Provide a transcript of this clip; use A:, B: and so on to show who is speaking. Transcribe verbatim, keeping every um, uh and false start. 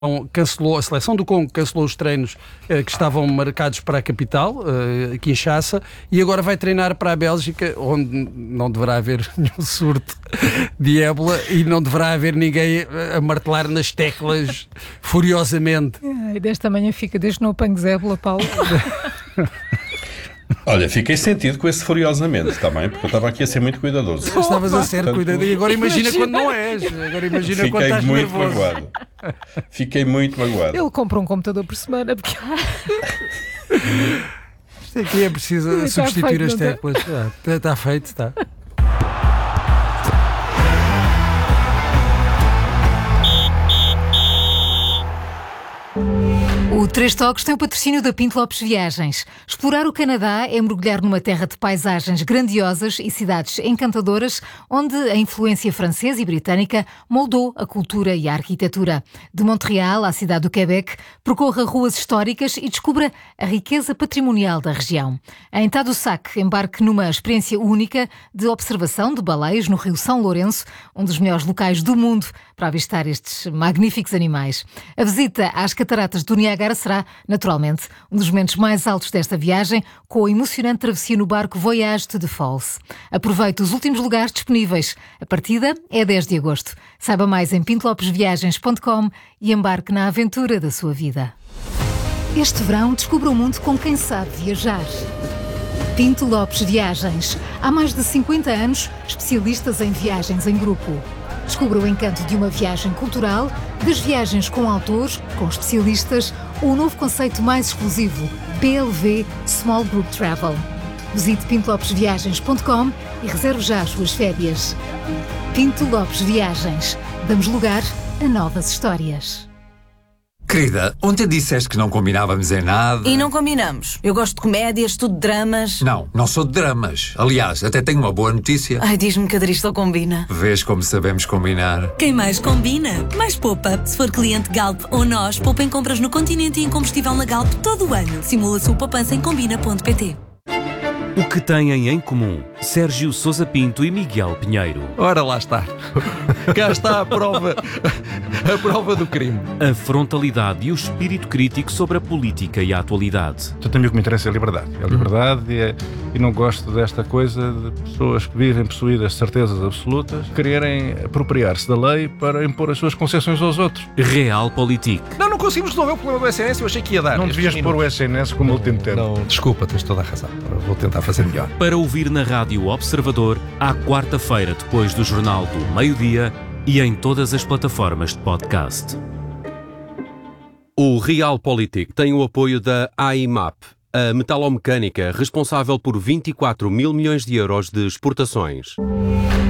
A: cancelou, a seleção do Congo cancelou os treinos uh, que estavam marcados para a capital, uh, Kinshasa, e agora vai treinar para a Bélgica, onde não deverá haver nenhum surto de ébola e não deverá haver ninguém a martelar nas teclas furiosamente.
B: E desta manhã fica, desde que não apanhes ébola, Paulo.
C: Olha, fiquei sentido com esse furiosamente, está bem? Porque eu estava aqui a ser muito cuidadoso.
A: Estavas a ser cuidado e agora imagina, imagina quando não és. Agora imagina
C: Fiquei
A: quando estás
C: muito
A: nervoso.
C: magoado. Fiquei muito magoado.
B: Ele compra um computador por semana porque...
A: Isto aqui é preciso
B: Está
A: substituir
B: feito,
A: as
B: não
A: teclas. Está, está feito, está.
D: O Três Toques tem o patrocínio da Pinto Lopes Viagens. Explorar o Canadá é mergulhar numa terra de paisagens grandiosas e cidades encantadoras, onde a influência francesa e britânica moldou a cultura e a arquitetura. De Montreal à cidade do Quebec, percorra ruas históricas e descubra a riqueza patrimonial da região. Em Tadoussac, embarque numa experiência única de observação de baleias no rio São Lourenço, um dos melhores locais do mundo para avistar estes magníficos animais. A visita às cataratas do Niágara será, naturalmente, um dos momentos mais altos desta viagem, com a emocionante travessia no barco Voyage to the Falls. Aproveite os últimos lugares disponíveis. A partida é dez de agosto. Saiba mais em pinto lopes viagens ponto com e embarque na aventura da sua vida. Este verão, descubra o mundo com quem sabe viajar. Pinto Lopes Viagens. Há mais de cinquenta anos, especialistas em viagens em grupo. Descubra o encanto de uma viagem cultural, das viagens com autores, com especialistas, ou o novo conceito mais exclusivo, P L V Small Group Travel. Visite pinto lopes viagens ponto com e reserve já as suas férias. Pinto Lopes Viagens. Damos lugar a novas histórias.
E: Querida, ontem disseste que não combinávamos em nada.
F: E não combinamos. Eu gosto de comédias, tudo de dramas.
E: Não, não sou de dramas. Aliás, até tenho uma boa notícia.
F: Ai, diz-me que a Dristol combina.
E: Vês como sabemos combinar.
G: Quem mais combina, mais poupa. Se for cliente Galp ou nós, poupa em compras no Continente e em combustível na Galp todo o ano. Simula a sua poupança em combina ponto pt.
H: O que têm em comum Sérgio Sousa Pinto e Miguel Pinheiro?
I: Ora, lá está. Cá está a prova, a prova do crime.
H: A frontalidade e o espírito crítico sobre a política e a atualidade.
J: Eu tenho o que me interessa é a liberdade. É a liberdade e, é, e não gosto desta coisa de pessoas que vivem possuídas de certezas absolutas quererem apropriar-se da lei para impor as suas concessões aos outros.
H: Realpolitik.
I: Não, não conseguimos resolver o problema do S N S, eu achei que ia dar.
J: Não devias pôr o S N S como ele tenta.
I: Não, desculpa, tens toda a razão. Vou tentar fazer melhor.
H: Para ouvir na Rádio Observador, à quarta-feira, depois do Jornal do Meio-Dia e em todas as plataformas de podcast.
K: O Realpolitik tem o apoio da A I M A P, a metalomecânica responsável por vinte e quatro mil milhões de euros de exportações.